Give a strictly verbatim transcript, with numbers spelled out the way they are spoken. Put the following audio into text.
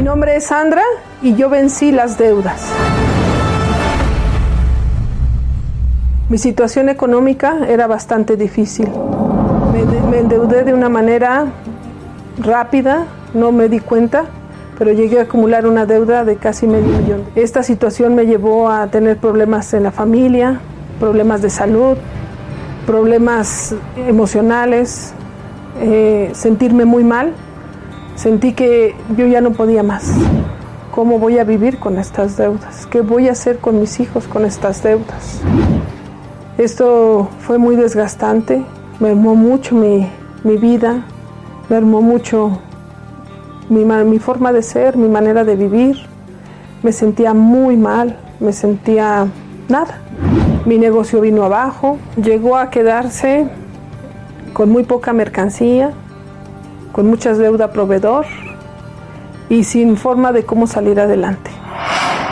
nombre es Sandra y yo vencí las deudas. Mi situación económica era bastante difícil. Me, me endeudé de una manera rápida, no me di cuenta, pero llegué a acumular una deuda de casi medio millón. Esta situación me llevó a tener problemas en la familia, problemas de salud, problemas emocionales, eh, sentirme muy mal. Sentí que yo ya no podía más. ¿Cómo voy a vivir con estas deudas? ¿Qué voy a hacer con mis hijos con estas deudas? Esto fue muy desgastante, me mermó mucho mi, mi vida, me mermó mucho mi, mi forma de ser, mi manera de vivir. Me sentía muy mal, me sentía nada. Mi negocio vino abajo, llegó a quedarse con muy poca mercancía, con muchas deudas a proveedor y sin forma de cómo salir adelante.